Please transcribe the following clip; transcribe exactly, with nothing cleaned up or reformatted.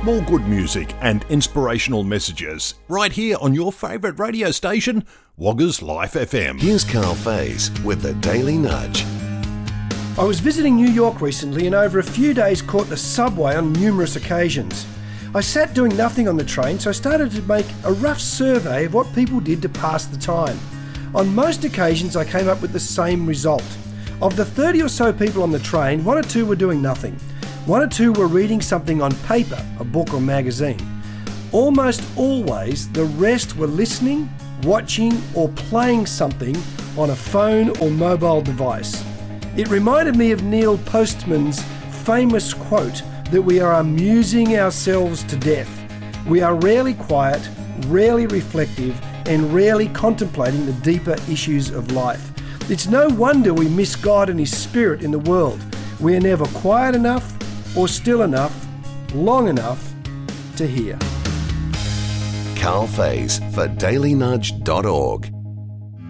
More good music and inspirational messages right here on your favourite radio station, Woggers Life F M. Here's Carl Faze with the Daily Nudge. I was visiting New York recently and over a few days caught the subway on numerous occasions. I sat doing nothing on the train, so I started to make a rough survey of what people did to pass the time. On most occasions I came up with the same result. Of the thirty or so people on the train, one or two were doing nothing. One or two were reading something on paper, a book or magazine. Almost always, the rest were listening, watching or playing something on a phone or mobile device. It reminded me of Neil Postman's famous quote that we are amusing ourselves to death. We are rarely quiet, rarely reflective, and rarely contemplating the deeper issues of life. It's no wonder we miss God and His Spirit in the world. We are never quiet enough or still enough, long enough to hear. Carl Faze for daily nudge dot org.